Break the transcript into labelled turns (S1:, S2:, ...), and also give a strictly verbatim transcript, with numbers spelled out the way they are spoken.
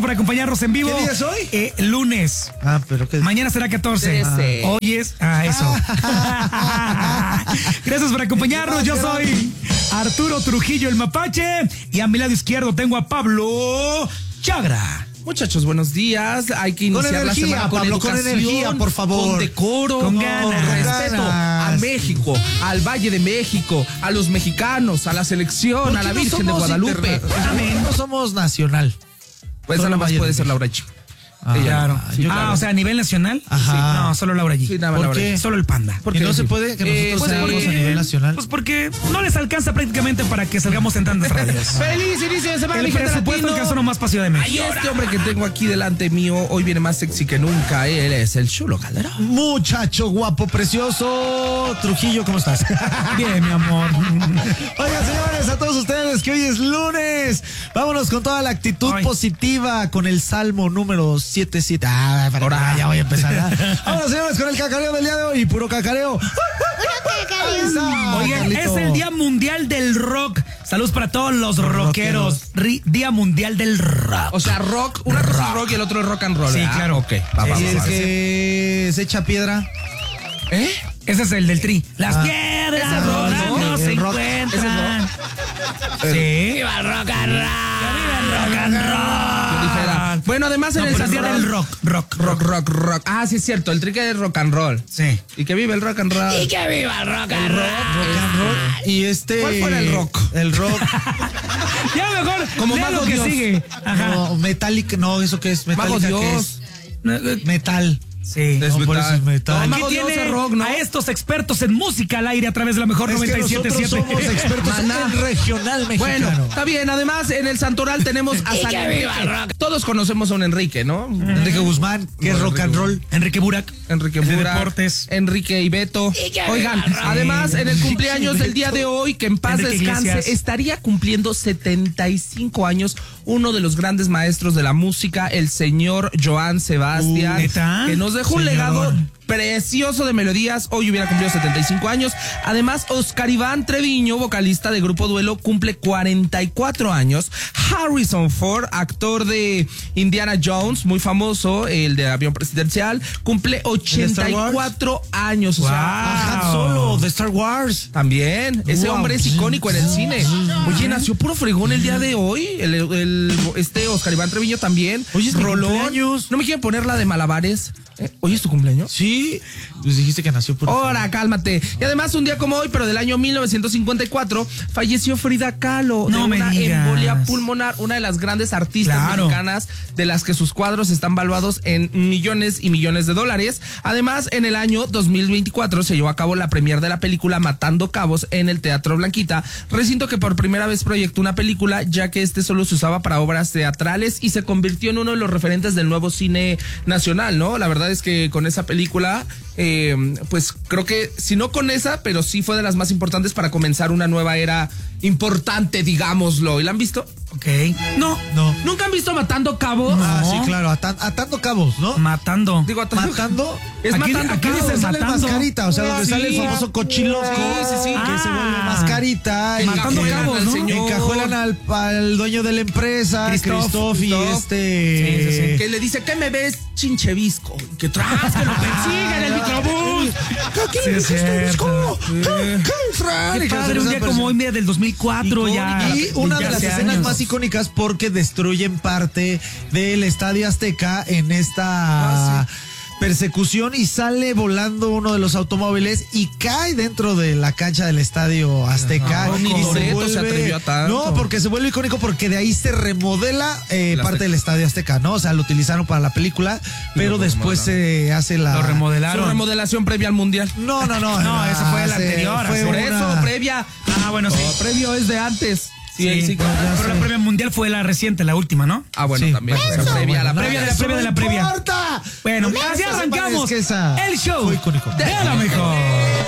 S1: por acompañarnos en vivo.
S2: ¿Qué día es hoy?
S1: Eh, lunes.
S2: Ah, pero qué.
S1: Mañana será catorce.
S3: Ah.
S1: Hoy es. Ah, eso. Gracias por acompañarnos. Yo soy Arturo Trujillo, el Mapache. Y a mi lado izquierdo tengo a Pablo Chagra.
S3: Muchachos, buenos días. Hay que
S2: Con
S3: iniciar
S2: energía,
S3: la semana con
S2: Pablo,
S3: educación,
S2: con energía, por favor.
S3: con decoro,
S1: Con ganas.
S3: respeto
S2: Ganas.
S3: a México, al Valle de México, a los mexicanos, a la selección, a la
S2: no
S3: Virgen de
S2: somos
S3: Guadalupe.
S2: interna-
S1: Amén.
S2: No somos nacional.
S3: Pues
S2: Solo
S3: nada más
S2: Valle
S3: puede
S2: de
S3: ser
S2: México.
S3: Laura Chi.
S2: Ah,
S3: Ella,
S1: Claro.
S3: sí,
S1: ah,
S3: claro.
S1: o sea, a nivel nacional.
S2: Ajá.
S1: Sí. No, solo Laura G.
S3: Sí, nada más
S2: ¿Por
S3: Laura
S2: qué?
S3: Chi.
S1: Solo el panda.
S2: ¿Por qué no se puede que
S3: Eh,
S2: nosotros
S3: pues
S2: seamos
S3: porque-
S2: a nivel nacional?
S1: Pues porque no les alcanza prácticamente para que salgamos en tantas radios.
S3: ¡Feliz inicio de semana,
S1: El
S3: mi gente
S1: presupuesto
S3: latino!
S1: alcanzó nomás para Ciudad de México.
S3: Y este hombre que tengo aquí delante mío hoy viene más sexy que nunca. Él es el Chulo Calderón.
S2: Muchacho guapo, precioso. Trujillo, ¿cómo estás?
S1: Bien, mi amor.
S2: Oigan, señores, a todos ustedes que hoy es lunes. Vámonos con toda la actitud
S1: Ay.
S2: positiva con el Salmo número setenta y siete. Ah, para
S3: Ahora.
S2: ya voy a empezar. ¿eh? Vámonos, señores, con el cacareo del día de hoy. Puro cacareo. Ahí está,
S1: Oigan,
S2: Carlito.
S1: es el Día Mundial del Rock. Saludos para todos los rockeros. Ri- Día Mundial del Rock.
S3: O sea, rock, una cosa es rock y el otro es rock and roll.
S1: Sí,
S3: ¿verdad?
S1: claro.
S3: Ok, va, va,
S2: Y
S3: va,
S2: el
S3: va.
S2: que se echa piedra.
S3: ¿Eh?
S1: Ese es el del Tri. Las
S2: Ah.
S1: piedras
S3: Ese es rock,
S1: no,
S3: ¿no?
S1: se
S2: El rock.
S1: encuentran. Sí. ¡Viva el rock and roll! ¡Viva el rock and roll!
S3: Yo dijera. Bueno, además en
S1: No,
S3: el
S1: pero es Día
S3: Santoral-
S1: del rock. Rock,
S3: Rock, rock, rock. Ah, sí es cierto, el trique es rock and roll.
S1: Sí.
S3: Y que vive el rock and roll.
S1: Y que viva el rock and roll.
S2: Rock and roll. Y este.
S3: ¿Cuál fuera el rock?
S2: El rock.
S1: Ya mejor,
S3: Como
S1: lea
S3: Mago
S1: lo que
S3: Dios.
S1: sigue. Ajá.
S2: No, Metallic. No, ¿eso qué es?
S3: Mago
S2: Metallica, ¿qué
S3: Dios.
S2: es? Metal.
S1: Sí.
S3: Es
S2: No, por
S3: metal.
S2: eso es metal.
S3: No,
S1: Aquí
S3: Mago Dios
S1: tiene
S3: es rock, ¿no?
S1: a estos expertos en música al aire a través de la mejor
S2: Es que
S1: noventa y siete punto
S2: nosotros
S1: siete.
S2: somos expertos
S3: Maná.
S2: en regional mexicano.
S3: Bueno, está bien. Además, en el Santoral tenemos a San Enrique. Todos conocemos a un Enrique, ¿no?
S2: Enrique Guzmán, que es
S3: No,
S2: rock and roll.
S1: Enrique Burak.
S3: Enrique
S1: El de
S3: Burak,
S1: deportes.
S3: Enrique y Beto. Oigan, además, en el cumpleaños del día de hoy, que en paz
S1: Enrique
S3: descanse,
S1: Iglesias.
S3: estaría cumpliendo setenta y cinco años uno de los grandes maestros de la música, el señor Joan Sebastián,
S1: Uh, ¿neta?
S3: que nos dejó un
S1: Señor.
S3: legado precioso de melodías. Hoy hubiera cumplido setenta y cinco años. Además, Oscar Iván Treviño, vocalista de Grupo Duelo, cumple cuarenta y cuatro años. Harrison Ford, actor de Indiana Jones, muy famoso, el de Avión Presidencial, cumple ochenta y cuatro años. O sea,
S1: Wow.
S2: Han Solo, de Star Wars.
S3: también, ese
S2: Wow.
S3: hombre es icónico en el cine. Oye, nació puro fregón el día de hoy. El, el- este Oscar Iván Treviño también.
S2: Oye, es mi
S3: Rolón.
S2: cumpleaños.
S3: ¿No me quieren poner la de Malabares? Eh, ¿Hoy es tu cumpleaños?
S2: Sí, pues dijiste que nació por.
S3: Ahora, cálmate. Y además, un día como hoy, pero del año mil novecientos cincuenta y cuatro, falleció Frida Kahlo de
S1: No me
S3: una
S1: digas.
S3: embolia pulmonar, una de las grandes artistas
S1: Claro.
S3: mexicanas, de las que sus cuadros están valuados en millones y millones de dólares. Además, en el año dos mil veinticuatro se llevó a cabo la premier de la película Matando Cabos en el Teatro Blanquita, recinto que por primera vez proyectó una película, ya que este solo se usaba para obras teatrales y se convirtió en uno de los referentes del nuevo cine nacional, ¿no? La verdad es que con esa película, eh, pues creo que, si no con esa, pero sí fue de las más importantes para comenzar una nueva era importante, digámoslo. ¿Y la han visto?
S1: Ok. No.
S2: No.
S3: ¿Nunca han visto Matando Cabos?
S2: Ah,
S1: No.
S2: sí, claro, atan- atando cabos, ¿no?
S1: Matando.
S3: Digo, atando-
S2: Matando.
S3: Es
S1: Aquí-
S3: Matando
S1: aquí
S3: Cabos.
S1: dice
S2: Donde sale
S1: matando.
S2: mascarita, o sea, donde
S3: Sí.
S2: sale el famoso cochiloco.
S3: Sí, sí, sí.
S2: Que
S1: Ah.
S2: se vuelve mascarita. y
S1: Matando
S2: que
S1: cabos, ¿no?
S2: Encajuelan al, al dueño de la empresa,
S1: Christoph.
S2: Christoph, y
S3: Christoph.
S2: este.
S1: Sí, sí, sí.
S3: Que le dice, ¿qué me ves, chinchevisco? Que tras, que lo persigue en el microbús.
S2: ¿Qué
S1: Sí,
S2: le
S1: es
S2: dijiste,
S1: cierto.
S2: Visco? ¿Qué? ¿Qué, Fran?
S1: Qué
S2: Y que
S1: padre,
S2: se
S1: un día
S2: desaparece.
S1: como hoy, mira, del dos mil cuatro ya.
S2: Y una de
S1: ya
S2: las
S1: hace
S2: escenas
S1: años.
S2: más icónicas porque destruyen parte del Estadio Azteca en esta
S3: Ah,
S2: persecución y sale volando uno de los automóviles y cae dentro de la cancha del Estadio Azteca.
S3: Ajá.
S2: y
S3: Ni
S2: se
S3: Toretto
S2: vuelve,
S3: se atrevió a tanto.
S2: No, porque se vuelve icónico porque de ahí se remodela eh,
S3: El
S2: parte
S3: Azteca.
S2: del Estadio Azteca, ¿no? O sea, lo utilizaron para la película, pero
S3: lo
S2: después
S3: remodelaron.
S2: se hace la...
S1: Lo
S3: Su
S1: remodelaron.
S3: remodelación previa al mundial.
S2: No, no, no.
S1: No, esa fue la
S2: se-
S1: anterior,
S2: Fue
S1: por
S3: Por
S2: una-
S3: eso, previa.
S1: Ah, bueno, sí.
S3: No, previo es de antes.
S1: Sí,
S3: Sí, sí, claro.
S1: pero la previa mundial fue la reciente, la última, ¿no?
S3: Ah, bueno,
S2: Sí,
S3: también.
S2: bueno,
S3: O sea,
S2: eso,
S3: previa a la
S2: bueno,
S1: previa de la
S2: eso
S1: previa de
S2: no
S1: la previa.
S2: importa.
S1: Bueno,
S2: No,
S1: así
S2: eso se
S1: arrancamos
S2: parece que esa-
S1: el show
S2: Fue icónico.
S1: de la mejor.